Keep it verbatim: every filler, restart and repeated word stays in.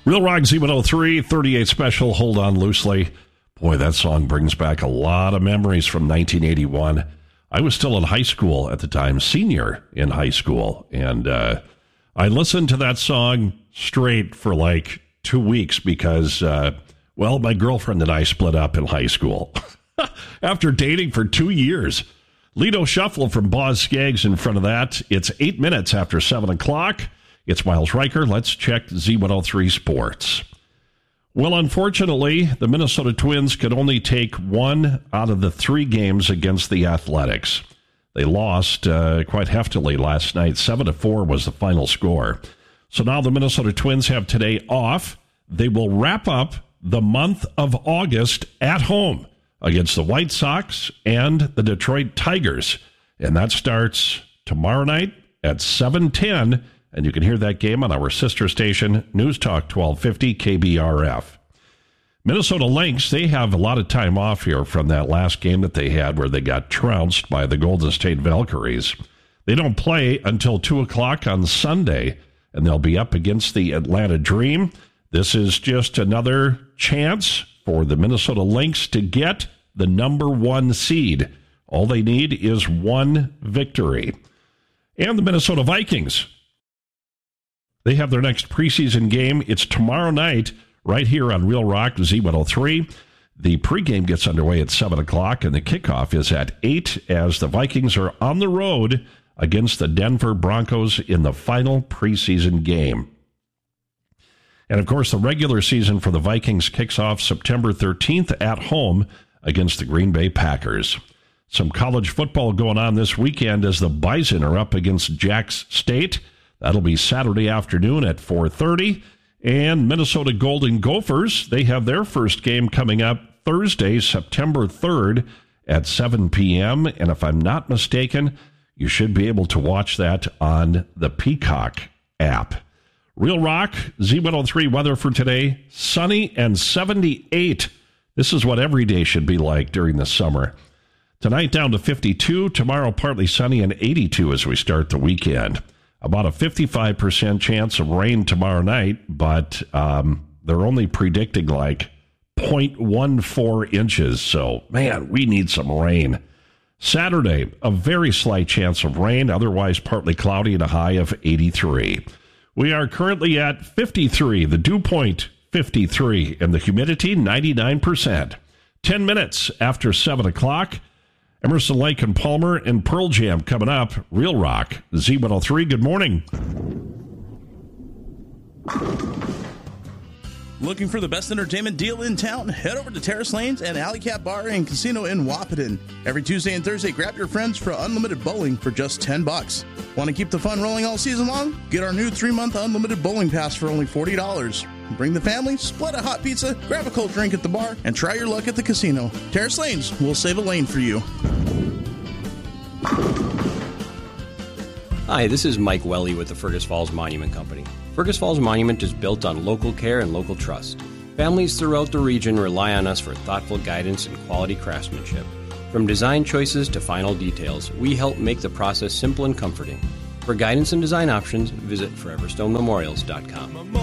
Real Rock Z one oh three, thirty-eight Special, Hold On Loosely. Boy, that song brings back a lot of memories from nineteen eighty-one. I was still in high school at the time, senior in high school, and uh, I listened to that song straight for like two weeks because, uh, well, my girlfriend and I split up in high school after dating for two years. Lido Shuffle from Boz Skaggs in front of that. It's eight minutes after seven o'clock. It's Miles Riker. Let's check Z one oh three Sports. Well, unfortunately, the Minnesota Twins could only take one out of the three games against the Athletics. They lost uh, quite heftily last night. seven to four was the final score. So now the Minnesota Twins have today off. They will wrap up the month of August at home against the White Sox and the Detroit Tigers. And that starts tomorrow night at seven ten. And you can hear that game on our sister station, News Talk twelve fifty K B R F. Minnesota Lynx, they have a lot of time off here from that last game that they had where they got trounced by the Golden State Valkyries. They don't play until two o'clock on Sunday, and they'll be up against the Atlanta Dream. This is just another chance for the Minnesota Lynx to get the number one seed. All they need is one victory. And the Minnesota Vikings, they have their next preseason game. It's tomorrow night right here on Real Rock Z one oh three. The pregame gets underway at seven o'clock, and the kickoff is at eight as the Vikings are on the road against the Denver Broncos in the final preseason game. And, of course, the regular season for the Vikings kicks off September thirteenth at home against the Green Bay Packers. Some college football going on this weekend as the Bison are up against Jax State. That'll be Saturday afternoon at four thirty. And Minnesota Golden Gophers, they have their first game coming up Thursday, September third at seven p.m. And if I'm not mistaken, you should be able to watch that on the Peacock app. Real Rock, Z one oh three weather for today, sunny and seventy-eight. This is what every day should be like during the summer. Tonight down to fifty-two, tomorrow partly sunny and eighty-two as we start the weekend. About a fifty-five percent chance of rain tomorrow night, but um, they're only predicting like zero point one four inches. So, man, we need some rain. Saturday, a very slight chance of rain, otherwise partly cloudy and a high of eighty-three. We are currently at fifty-three, the dew point fifty-three, and the humidity ninety-nine percent. Ten minutes after seven o'clock. Emerson, Lake and Palmer and Pearl Jam coming up. Real Rock, Z one oh three, good morning. Looking for the best entertainment deal in town? Head over to Terrace Lanes and Alley Cat Bar and Casino in Wahpeton. Every Tuesday and Thursday, grab your friends for unlimited bowling for just ten bucks. Want to keep the fun rolling all season long? Get our new three-month unlimited bowling pass for only forty dollars. Bring the family, split a hot pizza, grab a cold drink at the bar, and try your luck at the casino. Terrace Lanes, we'll save a lane for you. Hi, this is Mike Welly with the Fergus Falls Monument Company. Fergus Falls Monument is built on local care and local trust. Families throughout the region rely on us for thoughtful guidance and quality craftsmanship. From design choices to final details, we help make the process simple and comforting. For guidance and design options, visit forever stone memorials dot com.